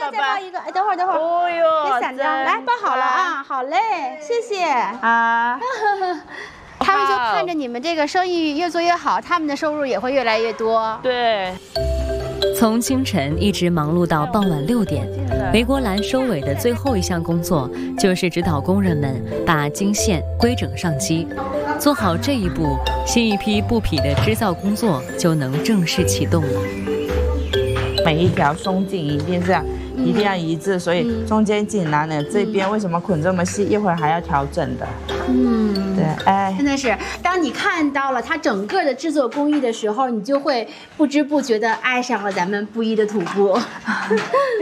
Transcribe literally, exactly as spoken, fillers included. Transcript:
了吧？ 再抱一个，哎，等会儿等会儿， 哦哟， 别散掉，来抱好了啊，好嘞，谢谢。 啊。 他们就看着你们这个生意越做越好，他们的收入也会越来越多。 对。 从清晨一直忙碌到傍晚六点，梅国兰收尾的最后一项工作就是指导工人们把经线规整上机。做好这一步，新一批布匹的织造工作就能正式启动了。 每一条松紧一定是要一定要一致，所以中间紧难的这边为什么捆这么细，一会儿还要调整的。嗯，对，哎， 真的是，当你看到了它整个的制作工艺的时候，你就会不知不觉地爱上了咱们布艺的土布。